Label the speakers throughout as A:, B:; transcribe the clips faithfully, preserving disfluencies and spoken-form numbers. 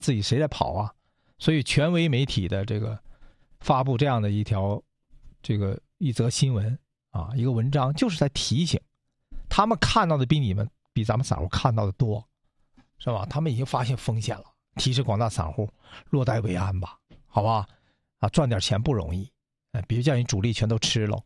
A: 自己谁在跑啊？所以权威媒体的这个发布这样的一条这个一则新闻啊，一个文章，就是在提醒他们看到的比你们比咱们散户看到的多，是吧？他们已经发现风险了，提示广大散户落袋为安吧，好吧？啊，赚点钱不容易，哎，别叫你主力全都吃喽。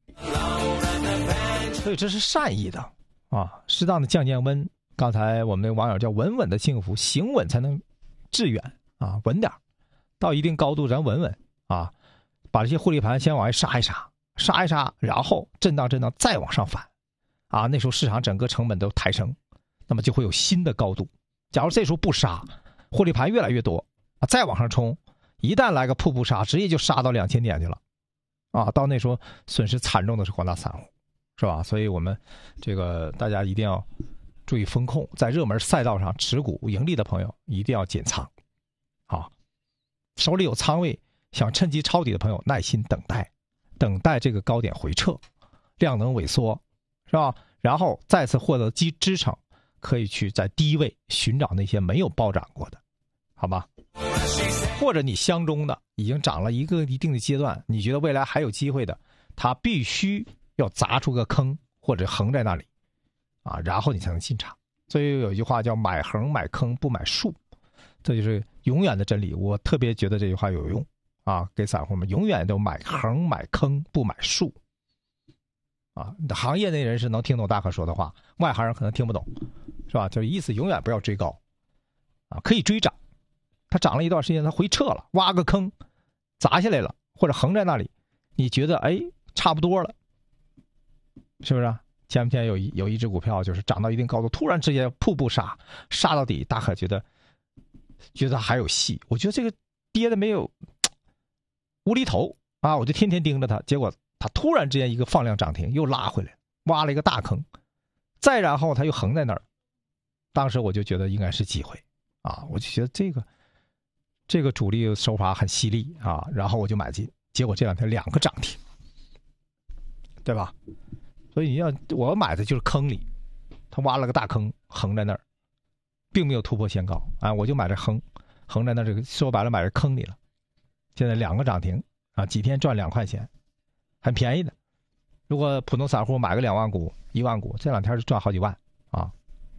A: 所以这是善意的啊，适当的降降温。刚才我们那个网友叫稳稳的幸福，行稳才能致远啊，稳点到一定高度咱稳稳啊，把这些获利盘先往外杀一杀，杀一杀，然后震荡震荡再往上反啊，那时候市场整个成本都抬升，那么就会有新的高度。假如这时候不杀，获利盘越来越多啊，再往上冲，一旦来个瀑布杀，直接就杀到两千点去了啊，到那时候损失惨重的是广大散户，是吧？所以我们这个大家一定要注意风控，在热门赛道上持股盈利的朋友一定要减仓啊，手里有仓位想趁机抄底的朋友耐心等待，等待这个高点回撤，量能萎缩，是吧？然后再次获得基支撑，可以去在低位寻找那些没有暴涨过的，好吧？或者你相中的已经涨了一个一定的阶段，你觉得未来还有机会的，它必须要砸出个坑或者横在那里啊，然后你才能进场。所以有一句话叫买横买坑不买竖，这就是永远的真理。我特别觉得这句话有用啊，给散户们永远都买横买坑不买竖啊。行业内人士能听懂大可说的话，外行人可能听不懂，是吧？就是意思永远不要追高啊，可以追涨，它涨了一段时间它回撤了，挖个坑砸下来了，或者横在那里，你觉得哎差不多了，是不是啊？前两天有一有一只股票就是涨到一定高度，突然之间瀑布杀杀到底，大可觉得觉得还有戏。我觉得这个跌的没有无厘头啊，我就天天盯着它，结果它突然之间一个放量涨停，又拉回来，挖了一个大坑，再然后它又横在那儿，当时我就觉得应该是机会啊，我就觉得这个这个主力手法很犀利啊，然后我就买进，结果这两天两个涨停，对吧？所以你要我买的就是坑里，他挖了个大坑横在那儿，并没有突破前高啊，我就买这横横在那儿，这个说白了买这坑里了。现在两个涨停啊，几天赚两块钱，很便宜的。如果普通散户买个两万股、一万股，这两天就赚好几万啊。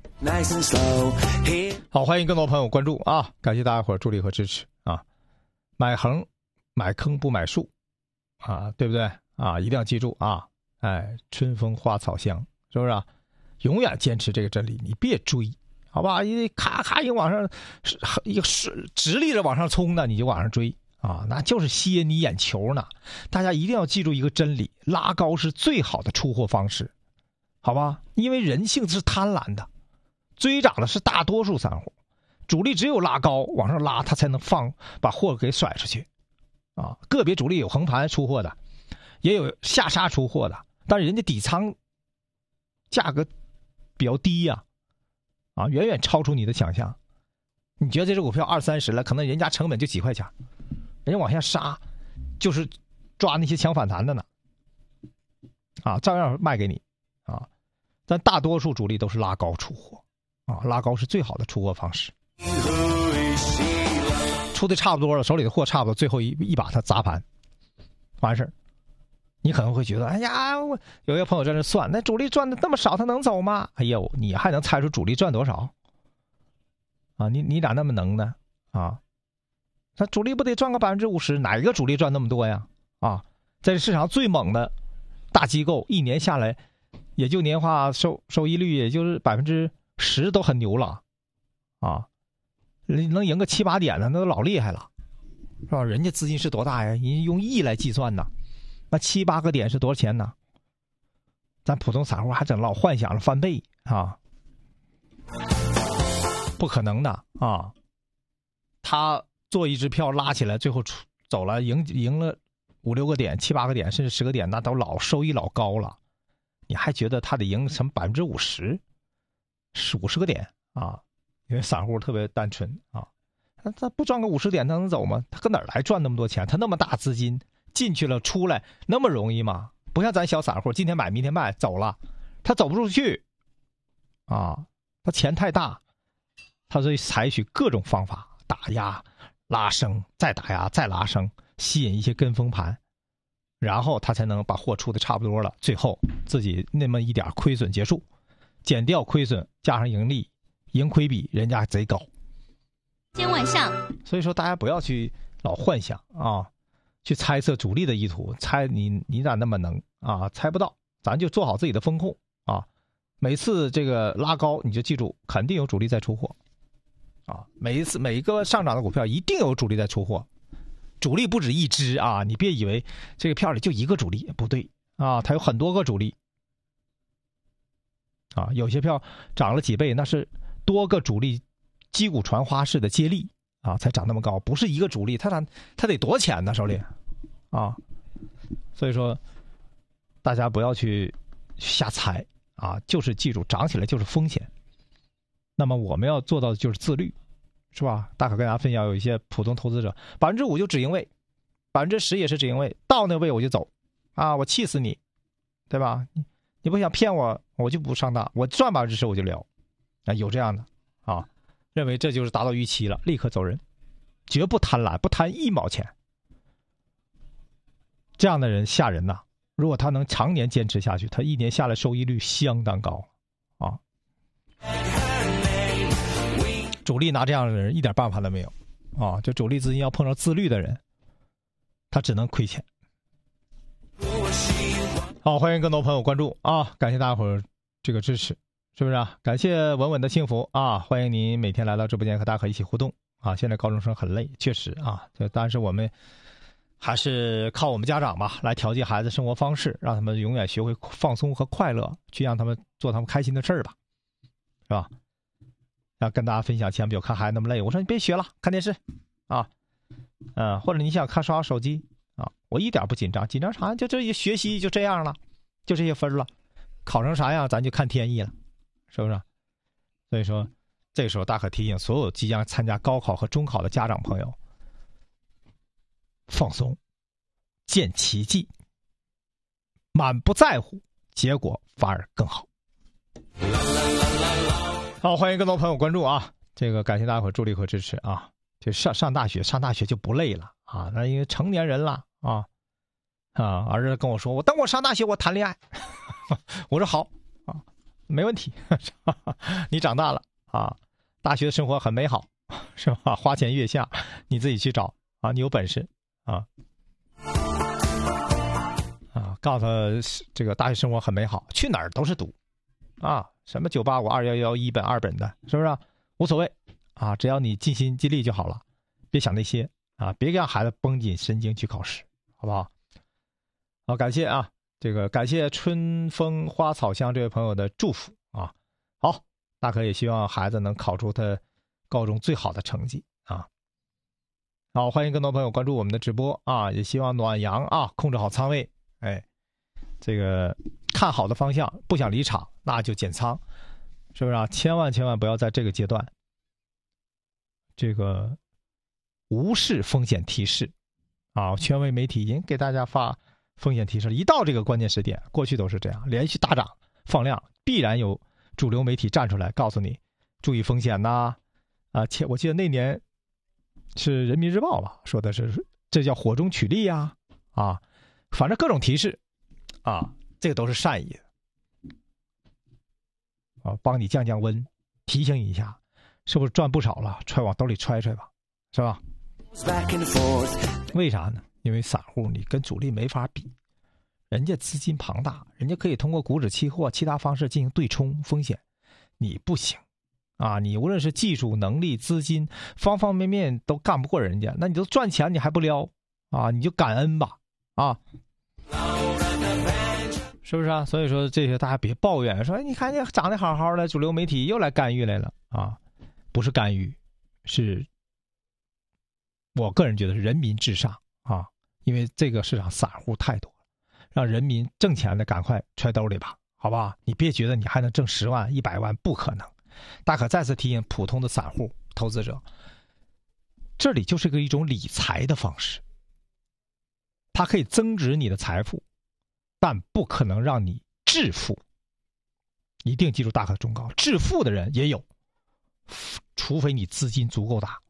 A: 好，欢迎更多朋友关注啊，感谢大家伙助力和支持啊。买横买坑不买竖啊，对不对啊？一定要记住啊。哎，春风花草香，是不是啊？永远坚持这个真理，你别追，好吧？因为咔咔一个往上，一个是直立着往上冲的，你就往上追啊，那就是吸引你眼球呢。大家一定要记住一个真理：拉高是最好的出货方式，好吧？因为人性是贪婪的，追涨的是大多数散户，主力只有拉高往上拉，他才能放把货给甩出去啊。个别主力有横盘出货的，也有下杀出货的。但是人家底仓价格比较低呀、啊，啊，远远超出你的想象。你觉得这只股票二三十了，可能人家成本就几块钱，人家往下杀，就是抓那些抢反弹的呢，啊，照样卖给你啊。但大多数主力都是拉高出货啊，拉高是最好的出货方式。出的差不多了，手里的货差不多，最后一一把它砸盘，完事儿。你可能会觉得，哎呀，我有一个朋友在那算，那主力赚的那么少，他能走吗？哎呦，你还能猜出主力赚多少？啊，你你咋那么能呢？啊，那主力不得赚个百分之五十？哪一个主力赚那么多呀？啊，在这市场最猛的大机构，一年下来也就年化收收益率也就是百分之十，都很牛了，啊，能赢个七八点的那都老厉害了，是吧？人家资金是多大呀？人家用亿来计算呢。那七八个点是多少钱呢？咱普通散户还整老幻想了翻倍啊，不可能的啊！他做一支票拉起来，最后出走了，赢赢了五六个点、七八个点，甚至十个点，那都老收益老高了。你还觉得他得赢成百分之五十，是五十个点啊？因为散户特别单纯啊，他他不赚个五十点，他能走吗？他搁哪儿来赚那么多钱？他那么大资金。进去了出来那么容易吗？不像咱小散户，今天买明天卖走了，他走不出去啊，他钱太大，他所以采取各种方法打压、拉升，再打压、再拉升，吸引一些跟风盘，然后他才能把货出的差不多了，最后自己那么一点亏损结束，减掉亏损加上盈利，盈亏比人家贼高。
B: 今天晚上，
A: 所以说大家不要去老幻想啊，去猜测主力的意图，猜你你咋那么能啊？猜不到，咱就做好自己的风控啊。每次这个拉高，你就记住，肯定有主力在出货啊。每一次每一个上涨的股票，一定有主力在出货。主力不止一只啊，你别以为这个票里就一个主力，不对啊，它有很多个主力啊。有些票涨了几倍，那是多个主力击鼓传花式的接力啊，才涨那么高，不是一个主力，他他他得多钱呢手里啊。所以说大家不要去瞎猜啊，就是记住涨起来就是风险。那么我们要做到的就是自律，是吧？大可跟大家分享，有一些普通投资者百分之五就止盈位，百分之十也是止盈位，到那位我就走啊，我气死你，对吧？你你不想骗我，我就不上当，我赚百分之十我就聊啊，有这样的啊。认为这就是达到预期了，立刻走人，绝不贪婪，不贪一毛钱。这样的人吓人呐！如果他能常年坚持下去，他一年下来收益率相当高啊。主力拿这样的人一点办法都没有啊！就主力资金要碰到自律的人，他只能亏钱。好，欢迎更多朋友关注啊！感谢大伙儿这个支持。是不是啊？感谢稳稳的幸福啊！欢迎您每天来到直播间和大家一起互动啊！现在高中生很累，确实啊，就但是我们还是靠我们家长吧，来调节孩子生活方式，让他们永远学会放松和快乐，去让他们做他们开心的事儿吧，是吧？要跟大家分享，千万不要看孩子那么累。我说你别学了，看电视啊，嗯、呃，或者你想看刷手机啊，我一点不紧张，紧张啥？就这一学习就这样了，就这些分了，考成啥样咱就看天意了。是不是？所以说，这个时候大可提醒所有即将参加高考和中考的家长朋友，放松，见奇迹，满不在乎，结果反而更好。好，欢迎更多朋友关注啊！这个感谢大家伙助力和支持啊！就上上大学，上大学就不累了啊！那因为成年人了啊啊！儿子跟我说，我等我上大学，我谈恋爱。我说好啊。没问题，你长大了啊，大学生活很美好，是吧？花前月下，你自己去找啊，你有本事啊啊！告诉他这个大学生活很美好，去哪儿都是赌啊，什么九八五、二幺幺、一本、二本的，是不是啊？无所谓啊，只要你尽心尽力就好了，别想那些啊，别让孩子绷紧神经去考试，好不好？好，感谢啊。这个感谢春风花草香这位朋友的祝福啊！好，大可也希望孩子能考出他高中最好的成绩啊！好，欢迎更多朋友关注我们的直播啊！也希望暖阳啊，控制好仓位，哎，这个看好的方向，不想离场那就减仓，是不是啊？千万千万不要在这个阶段，这个无视风险提示啊！权威媒体已经给大家发风险提示，一到这个关键时点，过去都是这样，连续大涨放量，必然有主流媒体站出来告诉你注意风险呐！啊，且我记得那年是人民日报吧，说的是这叫火中取栗呀，啊，反正各种提示啊，这个都是善意的啊，帮你降降温，提醒你一下，是不是赚不少了？揣往兜里揣揣吧，是吧？为啥呢？因为散户你跟主力没法比，人家资金庞大，人家可以通过股指期货其他方式进行对冲风险，你不行啊！你无论是技术能力、资金方方面面都干不过人家，那你都赚钱你还不撩啊？你就感恩吧啊！是不是啊？所以说这些大家别抱怨，说你看你长得好好的，主流媒体又来干预来了啊！不是干预，是我个人觉得是人民至上啊！因为这个市场散户太多了，让人民挣钱的赶快揣兜里吧，好吧？你别觉得你还能挣十万、一百万，不可能。大可再次提醒普通的散户投资者，这里就是个一种理财的方式，它可以增值你的财富，但不可能让你致富。一定记住大可忠告，致富的人也有，除非你资金足够大。